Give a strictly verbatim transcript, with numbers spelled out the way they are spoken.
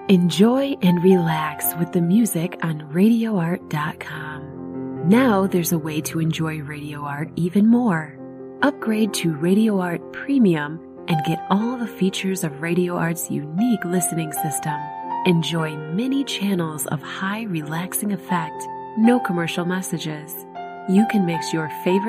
Enjoy and relax with the music on radio art dot com. Now there's a way to enjoy Radio Art even more. Upgrade to Radio Art Premium and get all the features of Radio Art's unique listening system. Enjoy many channels of high relaxing effect, no commercial messages. You can mix your favorite